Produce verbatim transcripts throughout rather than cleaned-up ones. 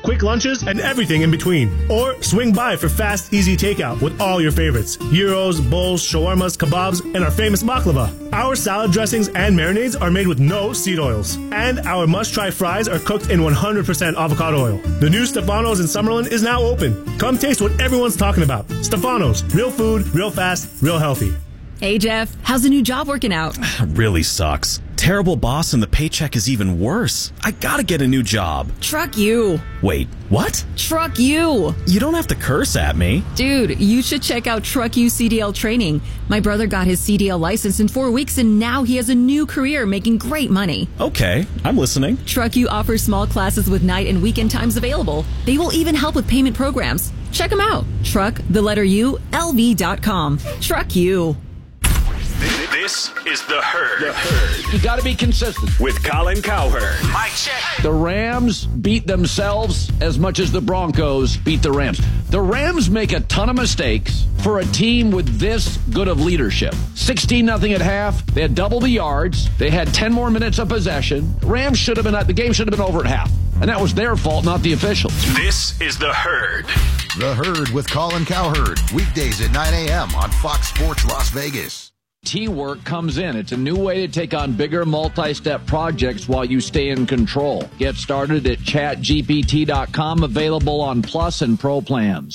quick lunches, and everything in between. Or swing by for fast, easy takeout with all your favorites. Gyros, bowls, shawarmas, kebabs, and our famous baklava. Our salad dressings and marinades are made with no seed oils. And our must-try fries are cooked in one hundred percent avocado oil. The new Stefano's in Summerlin is now open. Come taste what everyone's talking about. Stefano's. Real food, real fast, real healthy. Hey, Jeff. How's the new job working out? Really sucks. Terrible boss and the paycheck is even worse. I gotta get a new job. Truck you. Wait, what? Truck you. You don't have to curse at me. Dude, you should check out Truck You C D L training. My brother got his C D L license in four weeks and now he has a new career making great money. Okay, I'm listening. Truck You offers small classes with night and weekend times available. They will even help with payment programs. Check them out. Truck, the letter U, L V dot com. Truck You. This is The Herd. The Herd. You got to be consistent. With Colin Cowherd. Mic check. The Rams beat themselves as much as the Broncos beat the Rams. The Rams make a ton of mistakes for a team with this good of leadership. sixteen nothing at half. They had double the yards. They had ten more minutes of possession. Rams should have been at the game should have been over at half. And that was their fault, not the officials. This is The Herd. The Herd with Colin Cowherd. Weekdays at nine a.m. on Fox Sports Las Vegas. T-Work comes in. It's a new way to take on bigger multi-step projects while you stay in control. Get started at chat G P T dot com, available on Plus and Pro plans.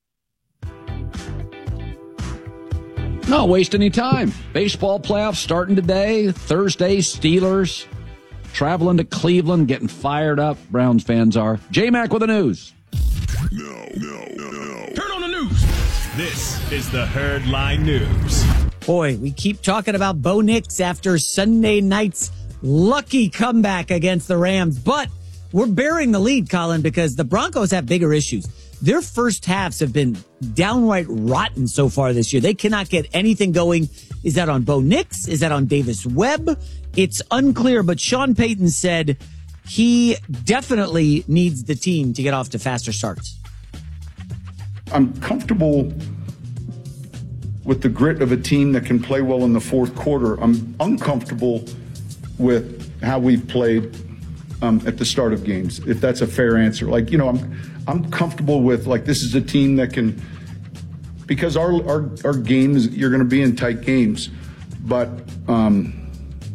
Not waste any time. Baseball playoffs starting today. Thursday, Steelers traveling to Cleveland, getting fired up. Browns fans are. J-Mac with the news. No, no, no, no. Turn on the news. This is the Herd Line News. Boy, we keep talking about Bo Nix after Sunday night's lucky comeback against the Rams. But we're bearing the lead, Colin, because the Broncos have bigger issues. Their first halves have been downright rotten so far this year. They cannot get anything going. Is that on Bo Nix? Is that on Davis Webb? It's unclear, but Sean Payton said he definitely needs the team to get off to faster starts. I'm comfortable with the grit of a team that can play well in the fourth quarter. I'm uncomfortable with how we've played um, at the start of games, if that's a fair answer. Like, you know, I'm I'm comfortable with, like, this is a team that can, because our our, our games, you're going to be in tight games. But um,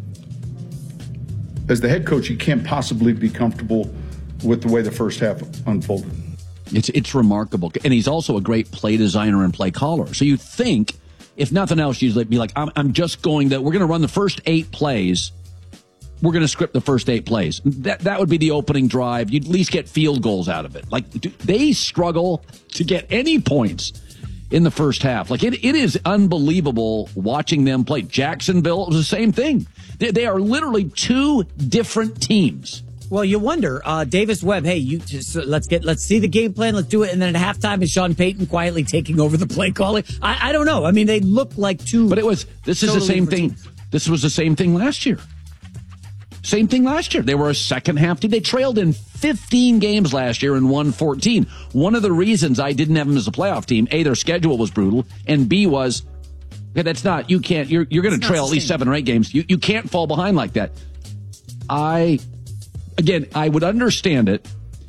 as the head coach, you can't possibly be comfortable with the way the first half unfolded. It's it's remarkable. And he's also a great play designer and play caller. So you think, if nothing else, you'd be like, I'm, I'm just going to, we're going to run the first eight plays. We're going to script the first eight plays. That that would be the opening drive. You'd at least get field goals out of it. Like, they struggle to get any points in the first half. Like, it, it is unbelievable watching them play. Jacksonville, it was the same thing. They, they are literally two different teams. Well, you wonder, uh, Davis Webb, hey, you just, let's get, let's see the game plan. Let's do it. And then at halftime, is Sean Payton quietly taking over the play calling? I, I don't know. I mean, they look like two. But it was, this is totally the same thing. Teams. This was the same thing last year. Same thing last year. They were a second half team. They trailed in fifteen games last year and won fourteen. One of the reasons I didn't have them as a playoff team, A, their schedule was brutal, and B was, okay, that's not, you can't, you're, you're going to trail at least seven or eight games. You, you can't fall behind like that. I, Again, I would understand it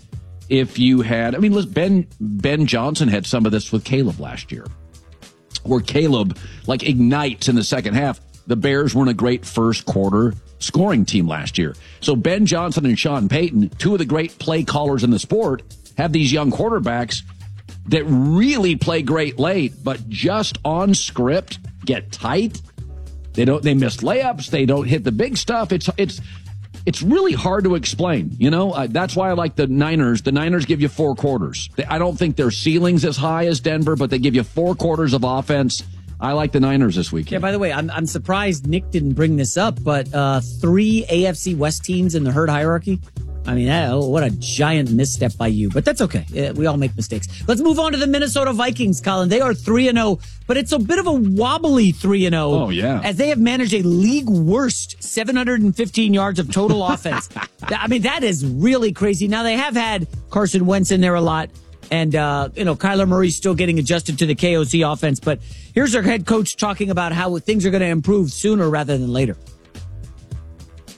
if you had, I mean, listen, Ben, Ben Johnson had some of this with Caleb last year, where Caleb, like, ignites in the second half. The Bears weren't a great first quarter scoring team last year. So Ben Johnson and Sean Payton, two of the great play callers in the sport, have these young quarterbacks that really play great late, but just on script, get tight. They don't, they miss layups. They don't hit the big stuff. It's, it's, It's really hard to explain, you know. Uh, that's why I like the Niners. The Niners give you four quarters. They, I don't think their ceiling's as high as Denver, but they give you four quarters of offense. I like the Niners this weekend. Yeah, by the way, I'm I'm surprised Nick didn't bring this up, but uh, three A F C West teams in the herd hierarchy. I mean, oh, what a giant misstep by you, but that's okay. We all make mistakes. Let's move on to the Minnesota Vikings, Colin. They are three and oh, but it's a bit of a wobbly three and oh. Oh, yeah. As they have managed a league worst seven hundred fifteen yards of total offense. I mean, that is really crazy. Now, they have had Carson Wentz in there a lot, and, uh, you know, Kyler Murray's still getting adjusted to the K O C offense, but here's our head coach talking about how things are going to improve sooner rather than later.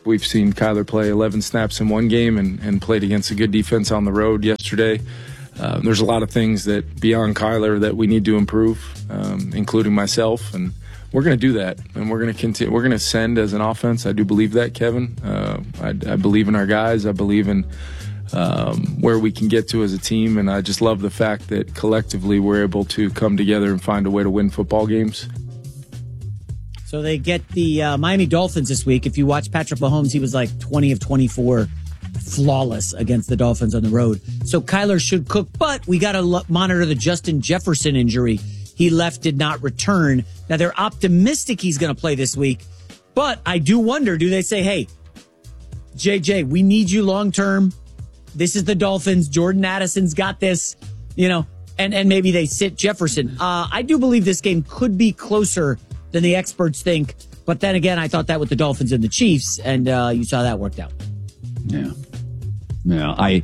We've seen Kyler play eleven snaps in one game and, and played against a good defense on the road yesterday. Um, there's a lot of things that beyond Kyler that we need to improve, um, including myself, and we're going to do that, and we're going to continue. We're going to send as an offense. I do believe that, Kevin. Uh, I, I believe in our guys. I believe in um, where we can get to as a team, and I just love the fact that collectively we're able to come together and find a way to win football games. So they get the uh, Miami Dolphins this week. If you watch Patrick Mahomes, he was like twenty of twenty-four. Flawless against the Dolphins on the road. So Kyler should cook, but we got to lo- monitor the Justin Jefferson injury. He left, did not return. Now they're optimistic he's going to play this week, but I do wonder, do they say, hey, J J, we need you long term. This is the Dolphins. Jordan Addison's got this, you know, and, and maybe they sit Jefferson. Uh, I do believe this game could be closer than the experts think. But then again, I thought that with the Dolphins and the Chiefs, and uh, you saw that worked out. Yeah. Yeah, I,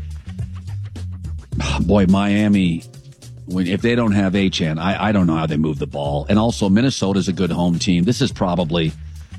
boy, Miami, when, if they don't have Achane, I, I don't know how they move the ball. And also, Minnesota's a good home team. This is probably,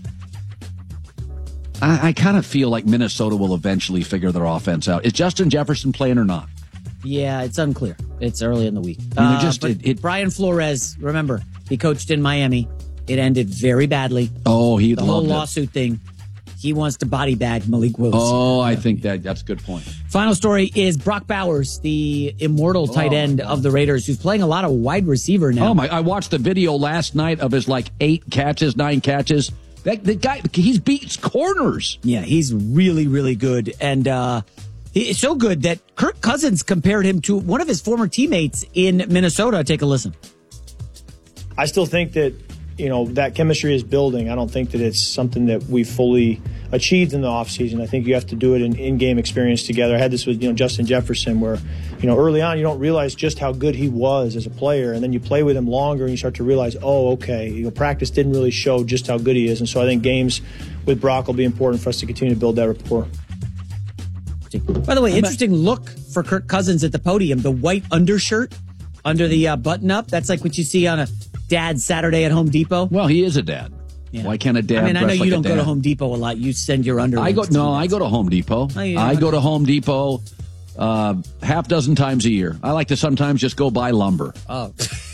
I, I kind of feel like Minnesota will eventually figure their offense out. Is Justin Jefferson playing or not? Yeah, it's unclear. It's early in the week. I mean, uh, just, but it, it, Brian Flores, remember, he coached in Miami. It ended very badly. Oh, he the whole loved lawsuit it. thing. He wants to body bag Malik Willis. Oh, I think that that's a good point. Final story is Brock Bowers, the immortal tight oh, end of the Raiders, who's playing a lot of wide receiver now. Oh my! I watched the video last night of his like eight catches, nine catches. That the guy, he beats corners. Yeah, he's really, really good, and uh, he's so good that Kirk Cousins compared him to one of his former teammates in Minnesota. Take a listen. I still think that, you know, that chemistry is building. I don't think that it's something that we fully achieved in the offseason. I think you have to do it in in-game experience together. I had this with, you know, Justin Jefferson where, you know, early on you don't realize just how good he was as a player, and then you play with him longer and you start to realize, oh, okay, you know, practice didn't really show just how good he is. And so I think games with Brock will be important for us to continue to build that rapport. By the way, interesting look for Kirk Cousins at the podium. The white undershirt under the uh, button-up. That's like what you see on a dad's Saturday at Home Depot. Well, he is a dad. Yeah. Why can't a dad? I mean, I know dress you like don't a go dad? to Home Depot a lot. You send your underwear. I go. No, I go to Home Depot. Oh, yeah. I go to Home Depot uh, half dozen times a year. I like to sometimes just go buy lumber. Oh,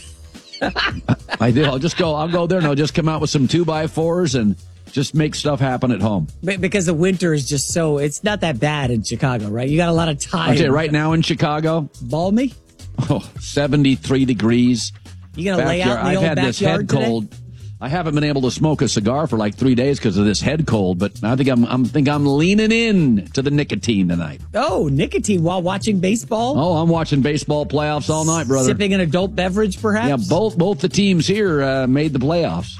I do. I'll just go. I'll go there and I'll just come out with some two by fours and just make stuff happen at home. Because the winter is just so. It's not that bad in Chicago, right? You got a lot of time. I'll tell you right now in Chicago, balmy. Oh, seventy-three degrees. You gonna lay out in the I've old had this head backyard cold. I haven't been able to smoke a cigar for like three days because of this head cold, but I think I'm, I'm think I'm leaning in to the nicotine tonight. Oh, nicotine while watching baseball? Oh, I'm watching baseball playoffs all night, brother. Sipping an adult beverage, perhaps? Yeah, both both the teams here uh, made the playoffs.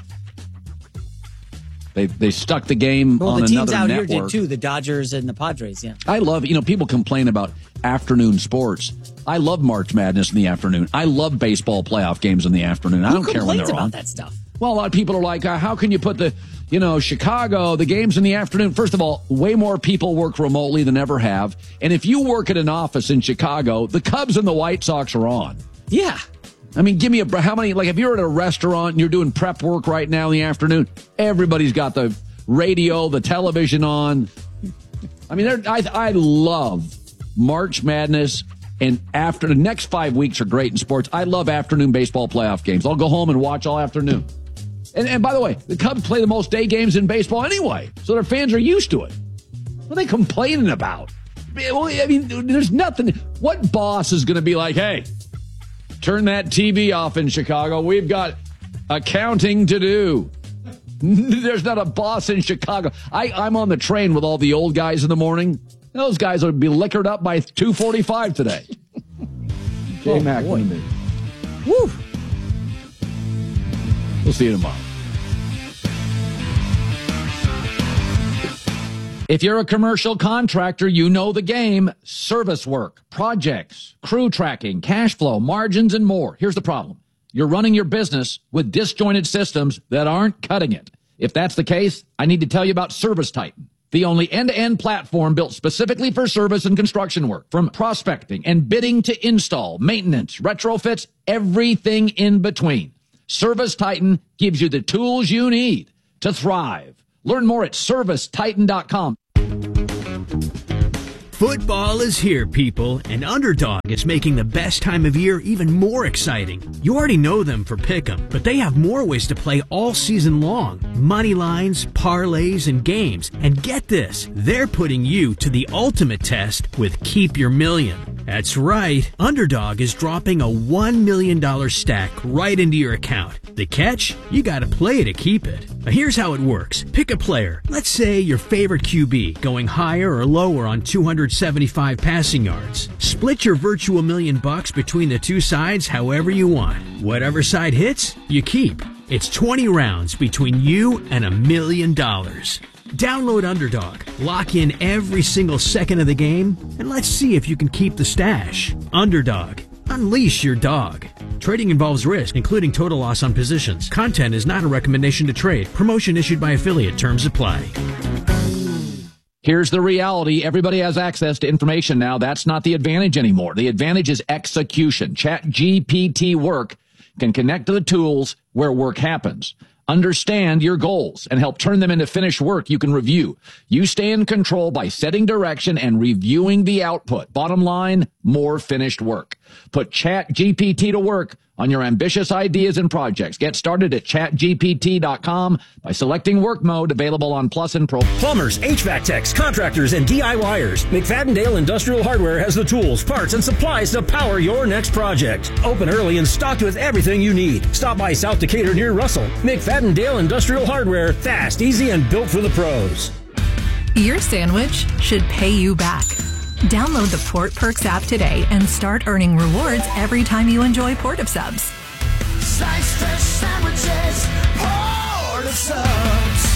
They they stuck the game well, on the teams another out network. here did too. The Dodgers and the Padres. Yeah, I love. You know, people complain about afternoon sports. I love March Madness in the afternoon. I love baseball playoff games in the afternoon. I Who don't care when they're about on. that stuff. Well, a lot of people are like, uh, how can you put the, you know, Chicago, the games in the afternoon? First of all, way more people work remotely than ever have. And if you work at an office in Chicago, the Cubs and the White Sox are on. Yeah. I mean, give me a, how many, like if you're at a restaurant and you're doing prep work right now in the afternoon, everybody's got the radio, the television on. I mean, I, I love March Madness. And after the next five weeks are great in sports. I love afternoon baseball playoff games. I'll go home and watch all afternoon. And, and by the way, the Cubs play the most day games in baseball anyway, so their fans are used to it. What are they complaining about? I mean, there's nothing. What boss is going to be like, hey, turn that T V off in Chicago. We've got accounting to do. There's not a boss in Chicago. I, I'm on the train with all the old guys in the morning. Those guys will be liquored up by two forty-five today. J oh, Mac boy. me. Woo. We'll see you tomorrow. If you're a commercial contractor, you know the game. Service work, projects, crew tracking, cash flow, margins, and more. Here's the problem. You're running your business with disjointed systems that aren't cutting it. If that's the case, I need to tell you about Service Titan, the only end-to-end platform built specifically for service and construction work. From prospecting and bidding to install, maintenance, retrofits, everything in between. Service Titan gives you the tools you need to thrive. Learn more at service titan dot com. Football is here, people, and Underdog is making the best time of year even more exciting. You already know them for Pick'em, but they have more ways to play all season long. Money lines, parlays, and games. And get this, they're putting you to the ultimate test with Keep Your Million. That's right, Underdog is dropping a one million dollars stack right into your account. The catch? You gotta play to keep it. Now here's how it works. Pick a player. Let's say your favorite Q B, going higher or lower on two hundred seventy-five passing yards. Split your virtual million bucks between the two sides however you want. Whatever side hits, you keep. It's twenty rounds between you and a million dollars. Download Underdog, lock in every single second of the game, and let's see if you can keep the stash. Underdog. Unleash your dog. Trading involves risk, including total loss on positions. Content is not a recommendation to trade. Promotion issued by affiliate. Terms apply. Here's the reality. Everybody has access to information now. That's not the advantage anymore. The advantage is execution. ChatGPT Work can connect to the tools where work happens. Understand your goals and help turn them into finished work you can review. You stay in control by setting direction and reviewing the output. Bottom line, more finished work. Put ChatGPT to work on your ambitious ideas and projects. Get started at chat G P T dot com by selecting work mode, available on Plus and Pro. Plumbers, H V A C techs, contractors, and D I Y ers. McFadden-Dale Industrial Hardware has the tools, parts, and supplies to power your next project. Open early and stocked with everything you need. Stop by South Decatur near Russell. McFadden-Dale Industrial Hardware. Fast, easy, and built for the pros. Your sandwich should pay you back. Download the Port Perks app today and start earning rewards every time you enjoy Port of Subs. Slice fresh sandwiches, Port of Subs.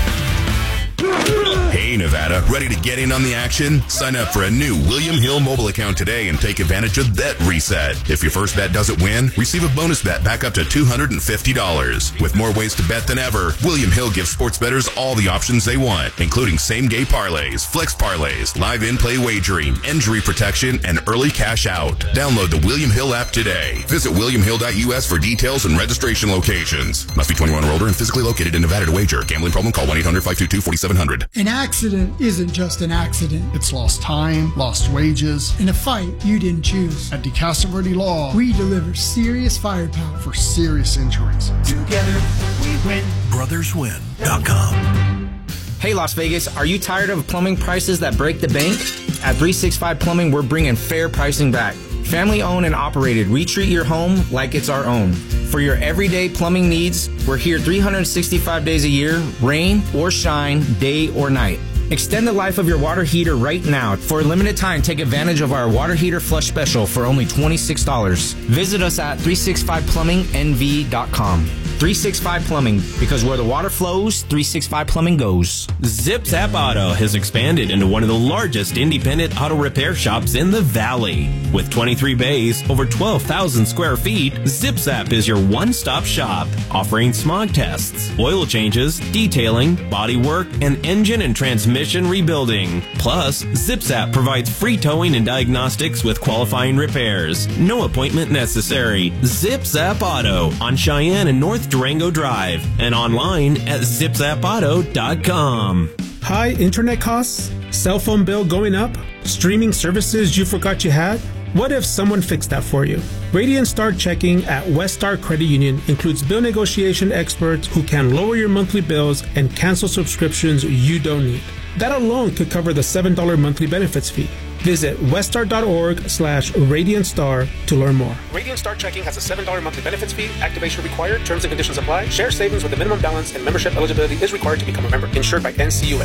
Hey, Nevada, ready to get in on the action? Sign up for a new William Hill mobile account today and take advantage of Bet Reset. If your first bet doesn't win, receive a bonus bet back up to two hundred fifty dollars. With more ways to bet than ever, William Hill gives sports bettors all the options they want, including same-game parlays, flex parlays, live in-play wagering, injury protection, and early cash out. Download the William Hill app today. Visit william hill dot U S for details and registration locations. Must be twenty-one or older and physically located in Nevada to wager. Gambling problem? Call one eight hundred five two two four seven zero zero. An accident isn't just an accident. It's lost time, lost wages, in a fight you didn't choose. At DeCastroverde Law, we deliver serious firepower for serious injuries. Together we win. brothers win dot com. Hey Las Vegas, are you tired of plumbing prices that break the bank? At three sixty-five Plumbing, we're bringing fair pricing back. Family owned and operated, we treat your home like it's our own. For your everyday plumbing needs, we're here three hundred sixty-five days a year, rain or shine, day or night. Extend the life of your water heater right now. For a limited time, take advantage of our water heater flush special for only twenty-six dollars. Visit us at three sixty-five plumbing N V dot com. three sixty-five Plumbing, because where the water flows, three sixty-five Plumbing goes. Zip Zap Auto has expanded into one of the largest independent auto repair shops in the Valley. With twenty-three bays, over twelve thousand square feet, Zip Zap is your one-stop shop, offering smog tests, oil changes, detailing, body work, and engine and transmission rebuilding. Plus, Zip Zap provides free towing and diagnostics with qualifying repairs. No appointment necessary. Zip Zap Auto on Cheyenne and North Durango Drive, and online at zip zap auto dot com. High internet costs? Cell phone bill going up? Streaming services you forgot you had? What if someone fixed that for you? Radiant Star Checking at West Star Credit Union includes bill negotiation experts who can lower your monthly bills and cancel subscriptions you don't need. That alone could cover the seven dollars monthly benefits fee. Visit weststar.org slash Radiant Star to learn more. Radiant Star Checking has a seven dollars monthly benefits fee. Activation required. Terms and conditions apply. Share savings with a minimum balance and membership eligibility is required to become a member. Insured by N C U A.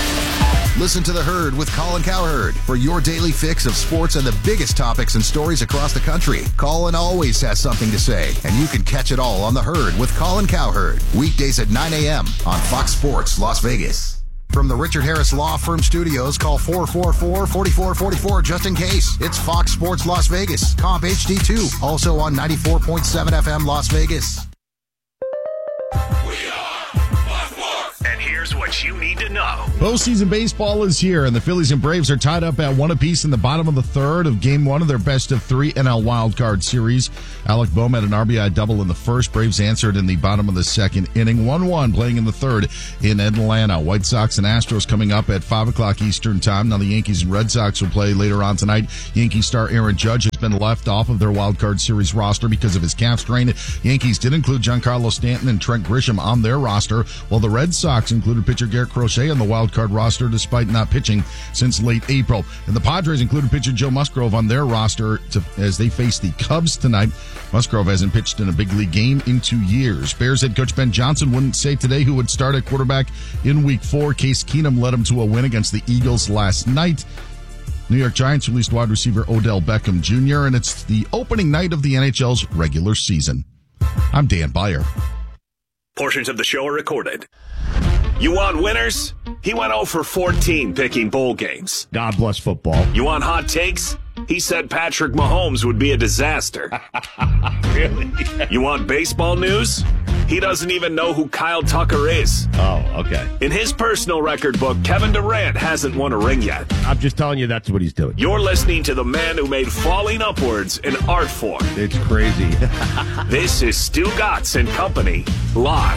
Listen to The Herd with Colin Cowherd for your daily fix of sports and the biggest topics and stories across the country. Colin always has something to say, and you can catch it all on The Herd with Colin Cowherd. Weekdays at nine a.m. on Fox Sports Las Vegas. From the Richard Harris Law Firm Studios, call four four four, four four four four just in case. It's Fox Sports Las Vegas, Comp H D two, also on ninety-four point seven F M Las Vegas. And here's Here's what you need to know. Postseason baseball is here, and the Phillies and Braves are tied up at one apiece in the bottom of the third of Game One of their best of three N L wildcard series. Alec Bohm had an R B I double in the first. Braves answered in the bottom of the second inning, one one, playing in the third in Atlanta. White Sox and Astros coming up at five o'clock Eastern time. Now the Yankees and Red Sox will play later on tonight. Yankee star Aaron Judge has been left off of their wildcard series roster because of his calf strain. Yankees did include Giancarlo Stanton and Trent Grisham on their roster, while the Red Sox included pitcher Garrett Crochet on the wildcard roster despite not pitching since late April. And the Padres included pitcher Joe Musgrove on their roster to, as they face the Cubs tonight. Musgrove hasn't pitched in a big league game in two years. Bears head coach Ben Johnson wouldn't say today who would start at quarterback in week four. Case Keenum led him to a win against the Eagles last night. New York Giants released wide receiver Odell Beckham Junior, and it's the opening night of the N H L's regular season. I'm Dan Beyer. Portions of the show are recorded. You want winners? He went oh for fourteen picking bowl games. God bless football. You want hot takes? He said Patrick Mahomes would be a disaster. Really? You want baseball news? He doesn't even know who Kyle Tucker is. Oh, okay. In his personal record book, Kevin Durant hasn't won a ring yet. I'm just telling you that's what he's doing. You're listening to the man who made falling upwards an art form. It's crazy. This is Stu Gatz and Company, live.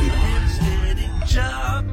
Job,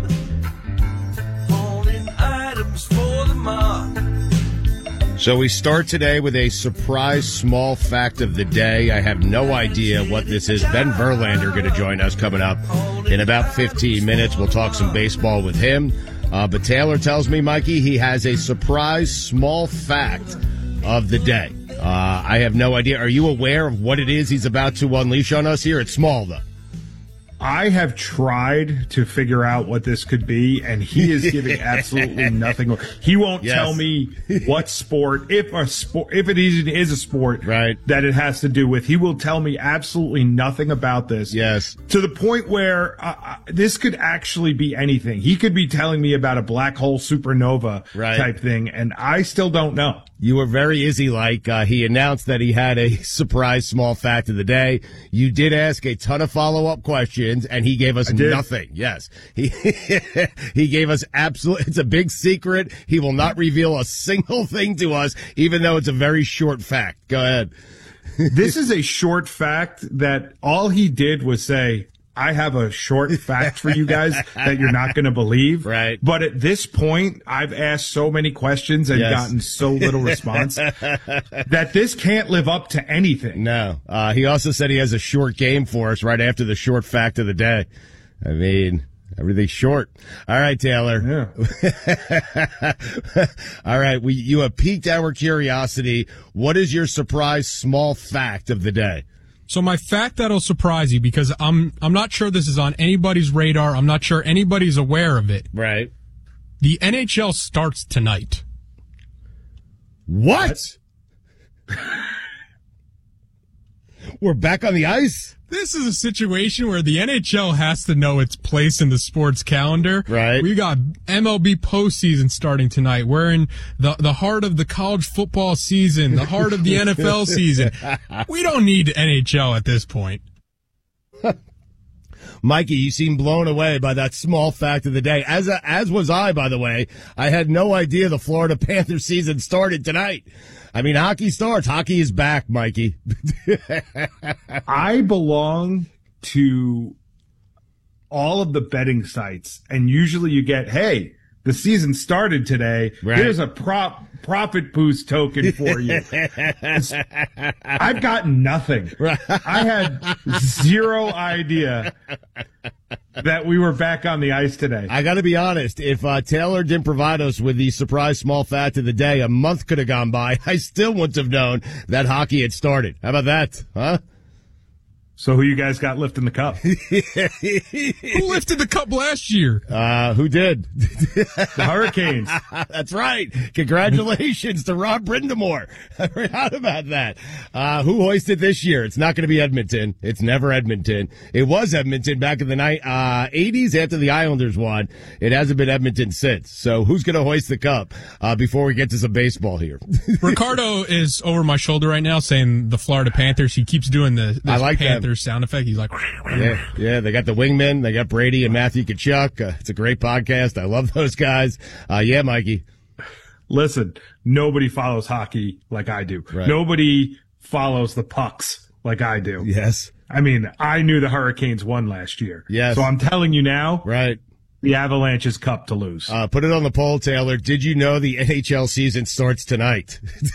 holding items for the mob. So we start today with a surprise small fact of the day. I have no idea what this is. Ben Verlander going to join us coming up in about fifteen minutes. We'll talk some baseball with him. Uh, but Taylor tells me, Mikey, he has a surprise small fact of the day. Uh, I have no idea. Are you aware of what it is he's about to unleash on us here? It's small, though. I have tried to figure out what this could be, and he is giving absolutely nothing. He won't Yes. tell me what sport, if a sport, if it is, is a sport, right, that it has to do with. He will tell me absolutely nothing about this. Yes, to the point where uh, this could actually be anything. He could be telling me about a black hole supernova Right. type thing, and I still don't know. You were very Izzy-like. Uh, he announced that he had a surprise small fact of the day. You did ask a ton of follow-up questions, and he gave us nothing. Yes. He he gave us absolute. It's a big secret. He will not reveal a single thing to us, even though it's a very short fact. Go ahead. This is a short fact that all he did was say, I have a short fact for you guys that you're not going to believe. Right. But at this point, I've asked so many questions and Yes. gotten so little response that this can't live up to anything. No. Uh, he also said he has a short game for us right after the short fact of the day. I mean, everything's short. All right, Taylor. Yeah. All right. We, you have piqued our curiosity. What is your surprise small fact of the day? So my fact that'll surprise you, because I'm I'm not sure this is on anybody's radar. I'm not sure anybody's aware of it. Right. The N H L starts tonight. What? We're back on the ice? This is a situation where the N H L has to know its place in the sports calendar. Right. We got M L B postseason starting tonight. We're in the, the heart of the college football season, the heart of the N F L season. We don't need N H L at this point. Mikey, you seem blown away by that small fact of the day. As a, as was I, by the way. I had no idea the Florida Panthers season started tonight. I mean, hockey starts. Hockey is back, Mikey. I belong to all of the betting sites, and usually you get, hey, the season started today. Right. Here's a prop profit boost token for you. I've gotten nothing. I had zero idea that we were back on the ice today. I got to be honest. If uh, Taylor didn't provide us with the surprise small fact of the day, a month could have gone by. I still wouldn't have known that hockey had started. How about that, huh? So who you guys got lifting the cup? Who lifted the cup last year? Uh, who did? The Hurricanes. That's right. Congratulations to Rob Brindamore. I forgot about that. Uh, who hoisted this year? It's not going to be Edmonton. It's never Edmonton. It was Edmonton back in the ni- uh, eighties after the Islanders won. It hasn't been Edmonton since. So who's going to hoist the cup uh, before we get to some baseball here? Ricardo is over my shoulder right now saying the Florida Panthers. He keeps doing the this I like Panthers sound effect. He's like, yeah, yeah. They got the wingmen. They got Brady and Matthew Tkachuk. Uh, it's a great podcast. I love those guys. Uh, yeah, Mikey. Listen, nobody follows hockey like I do. Right. Nobody follows the pucks like I do. Yes. I mean, I knew the Hurricanes won last year. Yes. So I'm telling you now. Right. The Avalanche's cup to lose. Uh, put it on the poll, Taylor. Did you know the N H L season starts tonight?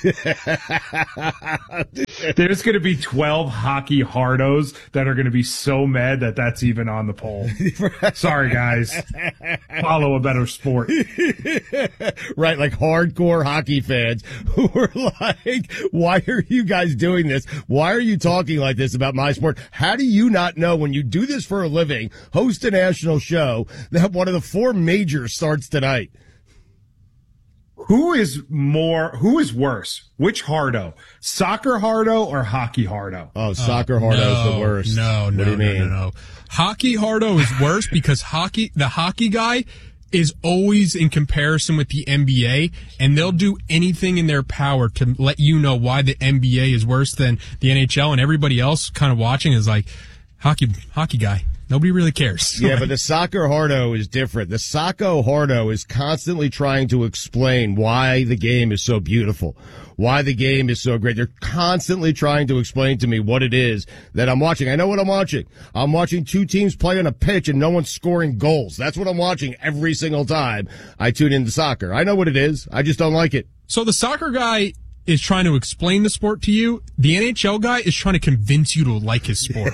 There's going to be twelve hockey hardos that are going to be so mad that that's even on the poll. Sorry, guys. Follow a better sport. Right, like hardcore hockey fans who are like, why are you guys doing this? Why are you talking like this about my sport? How do you not know when you do this for a living, host a national show, that one of the four majors starts tonight? Who is more, who is worse? Which hardo? Soccer hardo or hockey hardo? Oh, soccer hardo no, is the worst. No, no, what do you no, mean? no, no. Hockey hardo is worse because hockey, the hockey guy is always in comparison with the N B A, and they'll do anything in their power to let you know why the N B A is worse than the N H L, and everybody else kind of watching is like, hockey, hockey guy. Nobody really cares. Yeah, but the soccer hardo is different. The soccer hardo is constantly trying to explain why the game is so beautiful, why the game is so great. They're constantly trying to explain to me what it is that I'm watching. I know what I'm watching. I'm watching two teams play on a pitch and no one's scoring goals. That's what I'm watching every single time I tune into soccer. I know what it is. I just don't like it. So the soccer guy is trying to explain the sport to you. The N H L guy is trying to convince you to like his sport.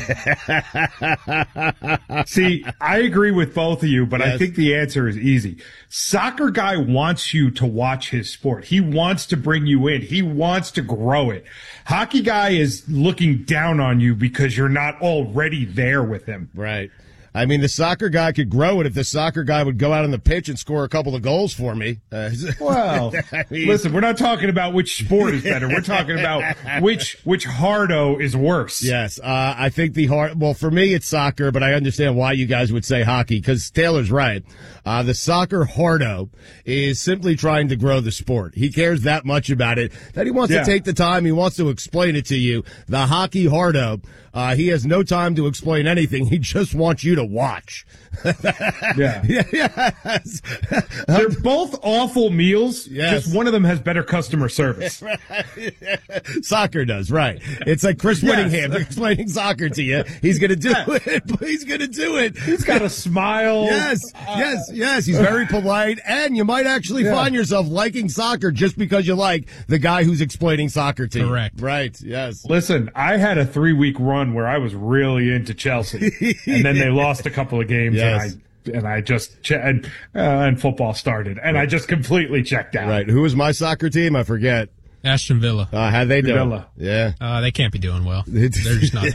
See, I agree with both of you, but Yes. I think the answer is easy. Soccer guy wants you to watch his sport. He wants to bring you in. He wants to grow it. Hockey guy is looking down on you because you're not already there with him. Right. I mean, the soccer guy could grow it if the soccer guy would go out on the pitch and score a couple of goals for me. Uh, Well, I mean, listen, we're not talking about which sport is better. We're talking about which which hardo is worse. Yes, uh, I think the hard. Well, for me, it's soccer, but I understand why you guys would say hockey because Taylor's right. Uh, the soccer hardo is simply trying to grow the sport. He cares that much about it that he wants Yeah. to take the time. He wants to explain it to you. The hockey hardo, uh, he has no time to explain anything. He just wants you to watch. Yeah. Yes. They're both awful meals. Yes. Just one of them has better customer service. Soccer does, right. It's like Chris Yes. Whittingham explaining soccer to you. He's going to do it. He's going to do it. He's got a smile. Yes, yes, yes. He's very polite, and you might actually Yeah. find yourself liking soccer just because you like the guy who's explaining soccer to you. Correct. Right, yes. Listen, I had a three week run where I was really into Chelsea, and then they lost a couple of games, Yes. and I and I just che- and uh, and football started, and I just completely checked out. Right. Who was my soccer team? I forget. Aston Villa. Uh, how'd they do? Villa. Yeah. Uh, they can't be doing well. They're just not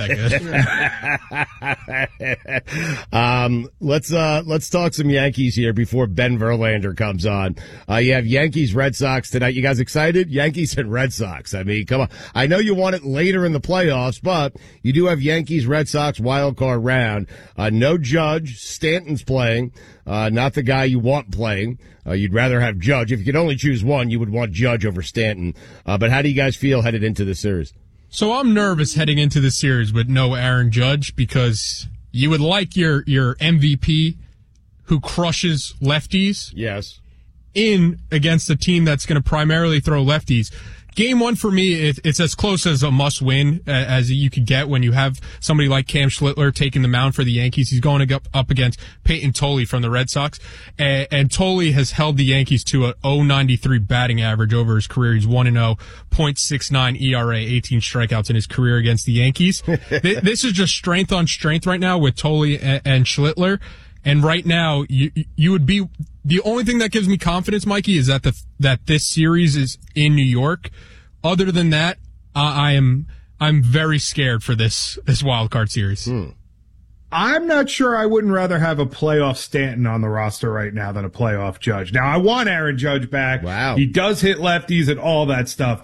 that good. um, let's uh, let's talk some Yankees here before Ben Verlander comes on. Uh, you have Yankees Red Sox tonight. You guys excited? Yankees and Red Sox. I mean, come on. I know you want it later in the playoffs, but you do have Yankees Red Sox wild card round. Uh, no Judge. Stanton's playing. Uh, not the guy you want playing. Uh, you'd rather have Judge. If you could only choose one, you would want Judge over Stanton. Uh, but how do you guys feel headed into this series? So I'm nervous heading into this series with no Aaron Judge because you would like your, your M V P who crushes lefties. Yes. In against a team that's going to primarily throw lefties. Game one for me, it, it's as close as a must-win uh, as you could get when you have somebody like Cam Schlittler taking the mound for the Yankees. He's going to go up against Peyton Tolley from the Red Sox, and, and Tolley has held the Yankees to a point oh nine three batting average over his career. He's one and oh, point six nine E R A, eighteen strikeouts in his career against the Yankees. This is just strength on strength right now with Tolley and, and Schlittler. And right now, you you would be the only thing that gives me confidence, Mikey, is that the that this series is in New York. Other than that, uh, I am I'm very scared for this this wild card series. Hmm. I'm not sure I wouldn't rather have a playoff Stanton on the roster right now than a playoff Judge. Now, I want Aaron Judge back. Wow. He does hit lefties and all that stuff.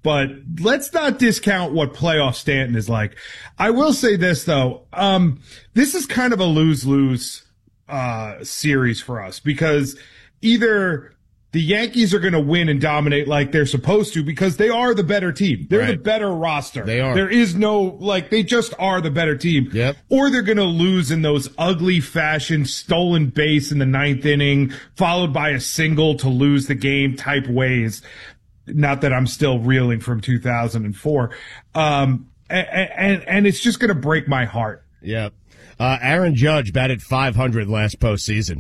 but let's not discount what playoff Stanton is like. I will say this, though. Um, this is kind of a lose-lose uh, series for us because either the Yankees are going to win and dominate like they're supposed to because they are the better team. They're right. the better roster. They are. There is no, like, they just are the better team. Yep. Or they're going to lose in those ugly fashion, stolen base in the ninth inning, followed by a single to lose the game type ways. Not that I'm still reeling from two thousand four. Um, and, and, and it's just going to break my heart. Yep. Uh, Aaron Judge batted five hundred last postseason.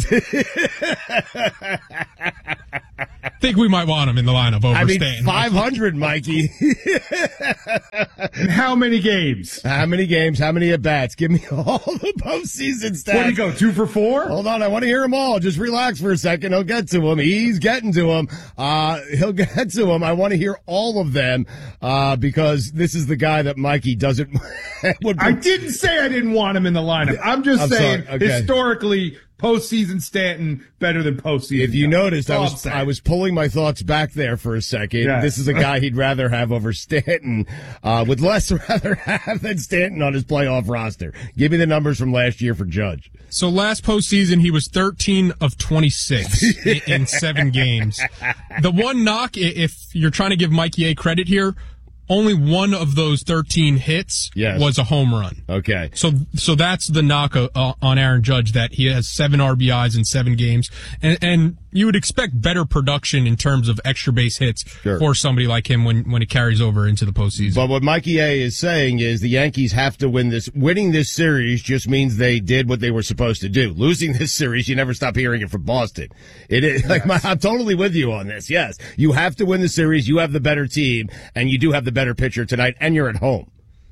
I think we might want him in the lineup over I mean, Stanton. five hundred, Mikey. And how many games? How many games? How many at-bats? Give me all the postseason stats. What do you go, two for four? Hold on, I want to hear them all. Just relax for a second. He'll get to them. He's getting to them. Uh, he'll get to them. I want to hear all of them uh, because this is the guy that Mikey doesn't... would be- I didn't say I didn't want him in the lineup. I'm just I'm saying, sorry. Okay. historically, postseason Stanton better than postseason. If you Judge. noticed, That's I all I'm was saying. I was pulling my thoughts back there for a second. Yeah. This is a guy he'd rather have over Stanton, uh, with less rather have than Stanton on his playoff roster. Give me the numbers from last year for Judge. So last postseason, he was thirteen of twenty-six in, in seven games. The one knock, i- if you're trying to give Mikey A credit here, only one of those thirteen hits Yes. was a home run. Okay. So, so that's the knock uh, on Aaron Judge, that he has seven R B Is in seven games, and and you would expect better production in terms of extra base hits Sure. for somebody like him when when it carries over into the postseason. But what Mikey A is saying is the Yankees have to win this. Winning this series just means they did what they were supposed to do. Losing this series, you never stop hearing it from Boston. It is like my, I'm totally with you on this. Yes, you have to win the series. You have the better team, and you do have the better pitcher tonight, and you're at home.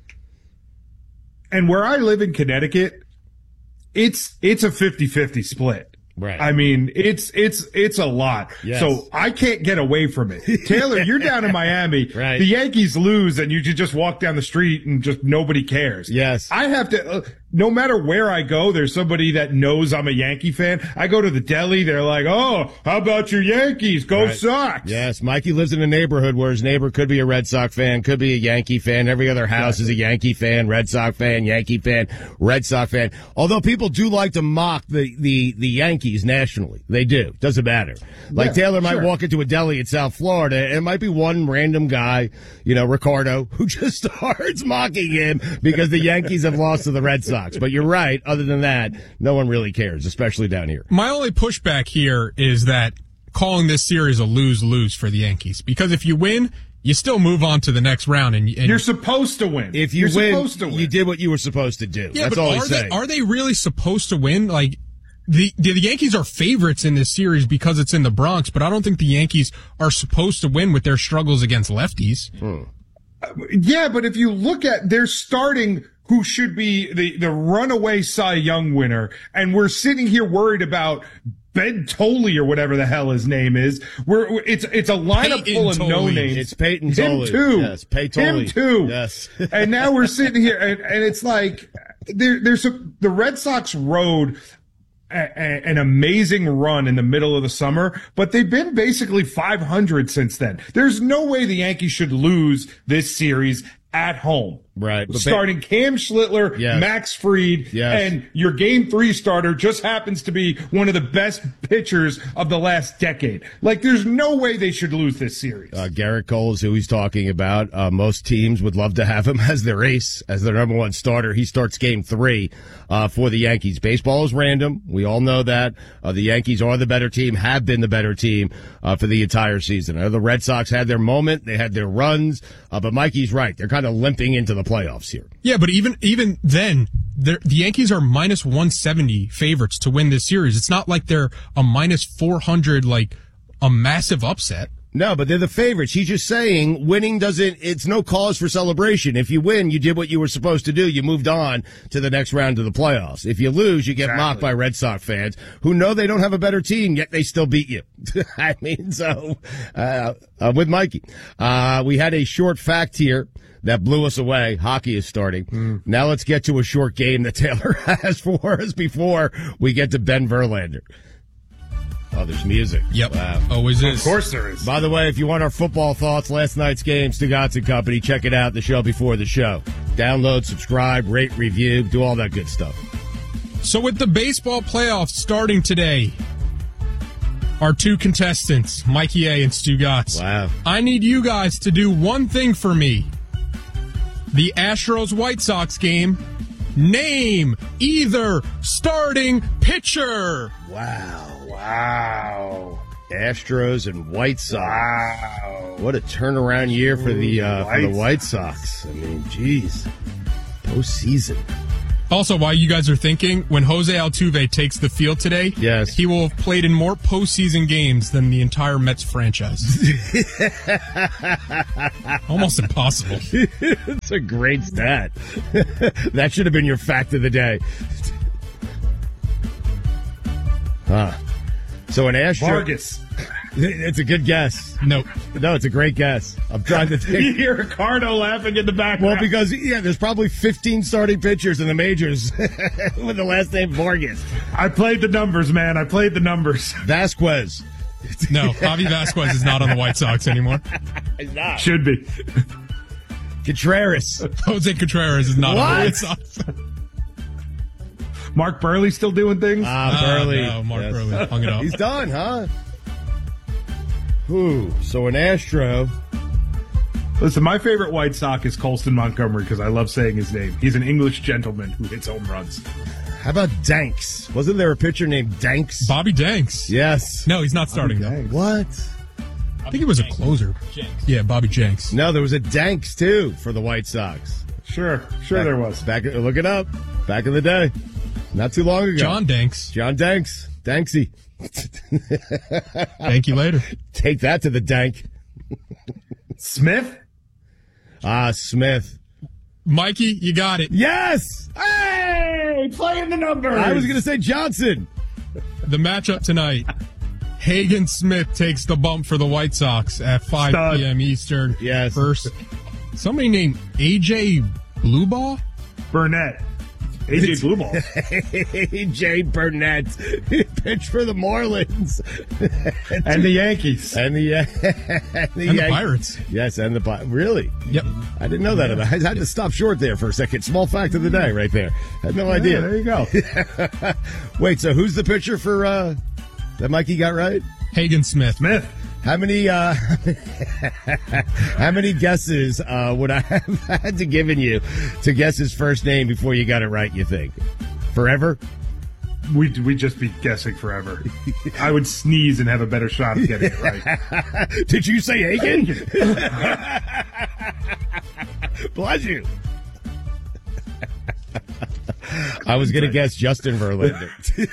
And where I live in Connecticut, it's it's a fifty-fifty split. Right. I mean, it's it's it's a lot. Yes. So I can't get away from it. Taylor, you're down in Miami. Right. The Yankees lose, and you should just walk down the street and just nobody cares. Yes. I have to. Uh, no matter where I go, there's somebody that knows I'm a Yankee fan. I go to the deli, they're like, "Oh, how about your Yankees? Go Right. Sox!" Yes, Mikey lives in a neighborhood where his neighbor could be a Red Sox fan, could be a Yankee fan. Every other house is a Yankee fan, Red Sox fan, Yankee fan, Red Sox fan. Although people do like to mock the, the, the Yankees nationally. They do. Doesn't matter. Like Yeah, Taylor might sure. walk into a deli in South Florida, and it might be one random guy, you know, Ricardo, who just starts mocking him because the Yankees have lost to the Red Sox. But you're right. Other than that, no one really cares, especially down here. My only pushback here is that calling this series a lose-lose for the Yankees, because if you win, you still move on to the next round, and, and You're supposed to win. If you You're win, supposed to win. you did what you were supposed to do. yeah, That's but all are he's they saying. are they really supposed to win? Like the, the the Yankees are favorites in this series because it's in the Bronx, but I don't think the Yankees are supposed to win with their struggles against lefties. Hmm. Yeah, but if you look at, they're starting who should be the, the runaway Cy Young winner, and we're sitting here worried about Ben Tolley or whatever the hell his name is. We're, it's, it's a lineup Peyton full of Tolley. no names. It's Peyton Him Tolley. too. Yes, Peyton Him too. Yes. And now we're sitting here, and, and it's like, there, there's a, the Red Sox rode a, a, an amazing run in the middle of the summer, but they've been basically five hundred since then. There's no way the Yankees should lose this series at home. Right. Starting Cam Schlittler, Yes. Max Fried, Yes. and your game three starter just happens to be one of the best pitchers of the last decade. Like, there's no way they should lose this series. Uh, Garrett Cole is who he's talking about. Uh, most teams would love to have him as their ace, as their number one starter. He starts game three uh, for the Yankees. Baseball is random. We all know that. Uh, the Yankees are the better team, have been the better team uh, for the entire season. I know the Red Sox had their moment. They had their runs. Uh, but Mikey's right. They're kind of limping into the playoffs here. Yeah, but even even then, they're- the Yankees are minus one seventy favorites to win this series. It's not like they're a minus four hundred, like a massive upset. No, but they're the favorites. He's just saying winning doesn't, it's no cause for celebration. If you win, you did what you were supposed to do. You moved on to the next round of the playoffs. If you lose, you get Exactly. mocked by Red Sox fans who know they don't have a better team, yet they still beat you. I mean, so, uh, uh, with Mikey, uh, we had a short fact here that blew us away. Hockey is starting. Mm. Now let's get to a short game that Taylor has for us before we get to Ben Verlander. Oh, there's music. Yep. Wow. Always is. Of course there is. By the way, if you want our football thoughts, last night's game, Stugotz and Company, check it out, the show before the show. Download, subscribe, rate, review, do all that good stuff. So with the baseball playoffs starting today, our two contestants, Mikey A and Stugotz. Wow. I need you guys to do one thing for me. The Astros-White Sox game, name either starting pitcher. Wow. Wow. Astros and White Sox. Wow. What a turnaround year for the uh, White for the White Sox. I mean, geez. Postseason. Also, while you guys are thinking, when Jose Altuve takes the field today, yes, he will have played in more postseason games than the entire Mets franchise. Almost impossible. It's a great stat. That should have been your fact of the day. Huh. So an Astro... Vargas. It's a good guess. Nope. No, it's a great guess. I'm trying to think. You hear Ricardo laughing in the background. Well, because, yeah, there's probably fifteen starting pitchers in the majors with the last name Vargas. I played the numbers, man. I played the numbers. Vasquez. No, Javi Vasquez is not on the White Sox anymore. He's not. Should be. Contreras. Jose Contreras is not what? on the White Sox. Mark Burley still doing things? Ah, Burley. Uh, no, Mark Yes. Burley hung it up. He's done, huh? Ooh, so an Astro. Listen, my favorite White Sox is Colston Montgomery because I love saying his name. He's an English gentleman who hits home runs. How about Danks? Wasn't there a pitcher named Danks? Bobby Danks. Yes. No, he's not starting, though. What? I think he was a closer. Yeah, Bobby Jenks. No, there was a Danks, too, for the White Sox. Sure, sure back, there was. Back, look it up. Back in the day. Not too long ago. John Danks. John Danks. Danksy. Thank you later. Take that to the dank. Smith? Ah, Smith. Mikey, you got it. Yes! Hey, playing the numbers. I was going to say Johnson. The matchup tonight. Hagen Smith takes the bump for the White Sox at five p.m. Eastern. Yes. First, somebody named A J Bluebaugh? Burnett. A J Blueball. A J Burnett. He pitched for the Marlins. And the Yankees. And the, uh, and the, and the Yan- Pirates. Yes, and the Pirates. Really? Yep. I didn't know that. I had to stop short there for a second. Small fact of the day right there. Had no idea. Yeah, there you go. Wait, so who's the pitcher for uh, that Mikey got right? Hagen Smith. Smith. How many uh, how many guesses uh, would I have had to given you to guess his first name before you got it right, you think? Forever? We'd, we'd just be guessing forever. I would sneeze and have a better shot of getting it right. Did you say Hagen? Bless you. I was going to guess Justin Verlander.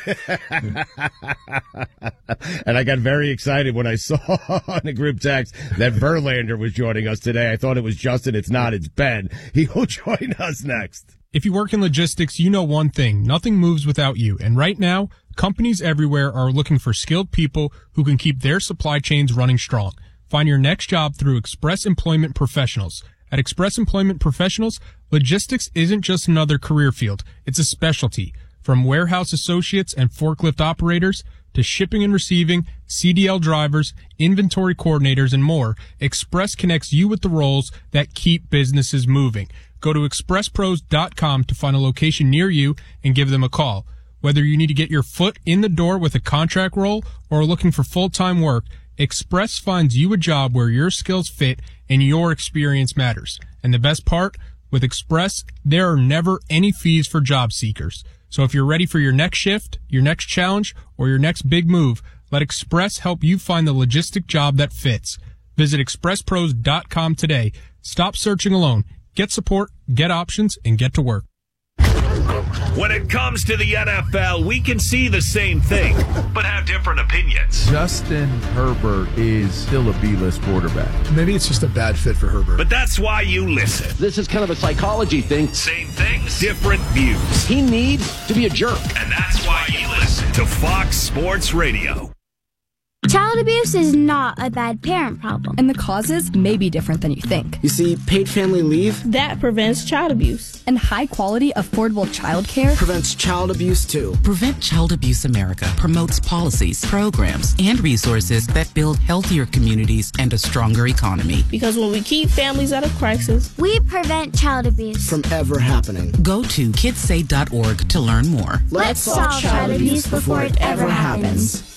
And I got very excited when I saw on the group text that Verlander was joining us today. I thought it was Justin. It's not. It's Ben. He will join us next. If you work in logistics, you know one thing. Nothing moves without you. And right now, companies everywhere are looking for skilled people who can keep their supply chains running strong. Find your next job through Express Employment Professionals. At Express Employment Professionals, logistics isn't just another career field. It's a specialty. From warehouse associates and forklift operators to shipping and receiving, C D L drivers, inventory coordinators, and more, Express connects you with the roles that keep businesses moving. Go to express pros dot com to find a location near you and give them a call. Whether you need to get your foot in the door with a contract role or are looking for full-time work, Express finds you a job where your skills fit and your experience matters. And the best part, with Express, there are never any fees for job seekers. So if you're ready for your next shift, your next challenge, or your next big move, let Express help you find the logistic job that fits. Visit express pros dot com today. Stop searching alone. Get support, get options, and get to work. When it comes to the N F L, we can see the same thing, but have different opinions. Justin Herbert is still a B-list quarterback. Maybe it's just a bad fit for Herbert. But that's why you listen. This is kind of a psychology thing. Same things, different views. He needs to be a jerk. And that's why you listen to Fox Sports Radio. Child abuse is not a bad parent problem. And the causes may be different than you think. You see, paid family leave, that prevents child abuse. And high-quality, affordable child care prevents child abuse, too. Prevent Child Abuse America promotes policies, programs, and resources that build healthier communities and a stronger economy. Because when we keep families out of crisis, we prevent child abuse from ever happening. Go to kids say dot org to learn more. Let's solve child abuse before it ever happens.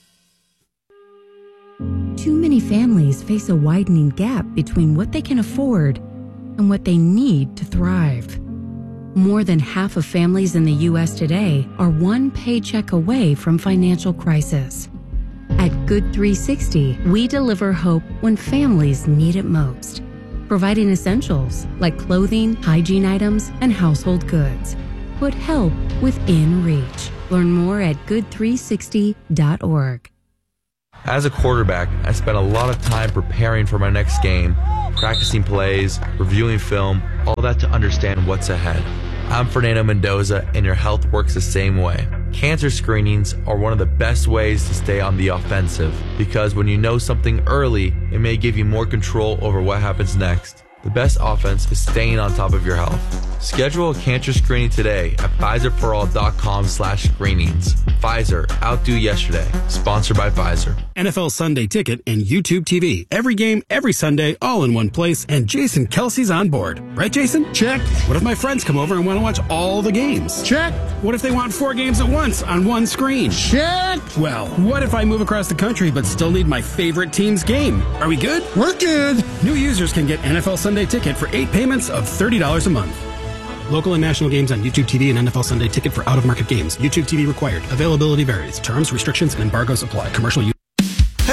Too many families face a widening gap between what they can afford and what they need to thrive. More than half of families in the U S today are one paycheck away from financial crisis. At Good three sixty, we deliver hope when families need it most, providing essentials like clothing, hygiene items, and household goods. Put help within reach. Learn more at good three sixty dot org. As a quarterback, I spent a lot of time preparing for my next game, practicing plays, reviewing film, all that to understand what's ahead. I'm Fernando Mendoza, and your health works the same way. Cancer screenings are one of the best ways to stay on the offensive, because when you know something early, it may give you more control over what happens next. The best offense is staying on top of your health. Schedule a cancer screening today at Pfizer for all dot com slash screenings. Pfizer, outdo yesterday. Sponsored by Pfizer. N F L Sunday Ticket and YouTube T V. Every game, every Sunday, all in one place, and Jason Kelsey's on board. Right, Jason? Check. What if my friends come over and want to watch all the games? Check. What if they want four games at once on one screen? Check. Well, what if I move across the country but still need my favorite team's game? Are we good? We're good. New users can get N F L Sunday Ticket for eight payments of thirty dollars a month. Local and national games on YouTube T V and N F L Sunday Ticket for out-of-market games. YouTube T V required. Availability varies. Terms, restrictions, and embargoes apply. Commercial use